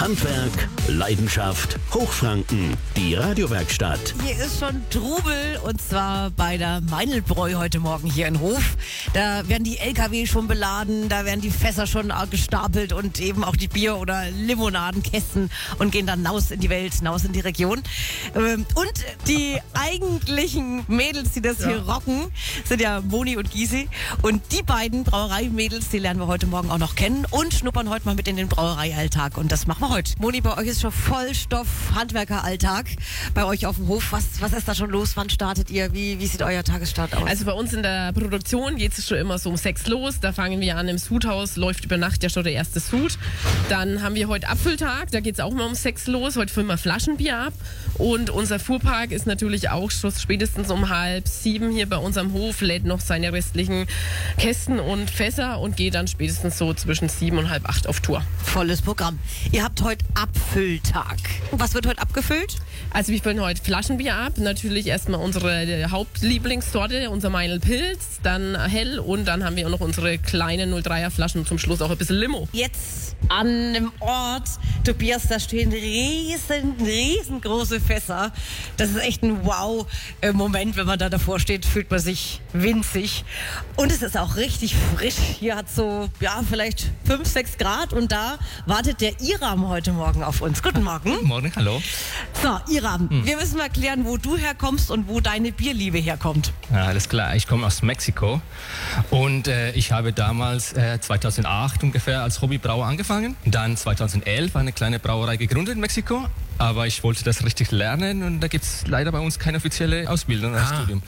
Handwerk, Leidenschaft, Hochfranken, die Radiowerkstatt. Hier ist schon Trubel und zwar bei der Meinlbräu heute Morgen hier in Hof. Da werden die LKW schon beladen, da werden die Fässer schon gestapelt und eben auch die Bier- oder Limonadenkästen und gehen dann hinaus in die Welt, hinaus in die Region. Und die eigentlichen Mädels, die das hier rocken, sind ja Moni und Gysi. Und die beiden Brauereimädels, die lernen wir heute Morgen auch noch kennen und schnuppern heute mal mit in den Brauereialltag. Und das machen wir heute. Moni, bei euch ist schon Vollstoff Handwerkeralltag bei euch auf dem Hof. Was ist da schon los? Wann startet ihr? Wie sieht euer Tagesstart aus? Also bei uns in der Produktion geht es schon immer so um 6 los. Da fangen wir an im Sudhaus, läuft über Nacht ja schon der erste Sud. Dann haben wir heute Apfeltag, da geht es auch mal um 6 los. Heute füllen wir Flaschenbier ab. Und unser Fuhrpark ist natürlich auch schon spätestens um 6:30 hier bei unserem Hof, lädt noch seine restlichen Kästen und Fässer und geht dann spätestens so zwischen 7 und 7:30 auf Tour. Volles Programm. Ihr habt heute Abfülltag. Was wird heute abgefüllt? Also wir füllen heute Flaschenbier ab. Natürlich erstmal unsere Hauptlieblingssorte, unser Meinl-Pilz, dann hell und dann haben wir auch noch unsere kleinen 03er Flaschen und zum Schluss auch ein bisschen Limo. Jetzt an einem Ort, Tobias, da stehen riesengroße Fässer. Das ist echt ein Wow-Moment, wenn man da davor steht, fühlt man sich winzig. Und es ist auch richtig frisch. Hier hat so, vielleicht 5, 6 Grad und da wartet der Iram heute Morgen auf uns. Guten Morgen. Guten Morgen, hallo. So, Iram, wir müssen mal klären, wo du herkommst und wo deine Bierliebe herkommt. Ja, alles klar, ich komme aus Mexiko und ich habe damals 2008 ungefähr als Hobbybrauer angefangen. Dann 2011 eine kleine Brauerei gegründet in Mexiko, aber ich wollte das richtig lernen und da gibt es leider bei uns keine offizielle Ausbildung oder Studium.